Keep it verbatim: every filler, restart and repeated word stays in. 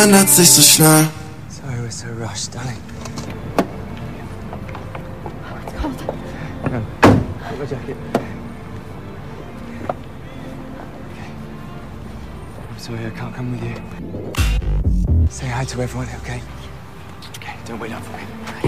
ändert sich so schnell. Sorry we're so rushed, darling. It's cold. No, get my jacket. Okay. I'm sorry I can't come with you. Say hi to everyone, okay? Okay, don't wait up for me.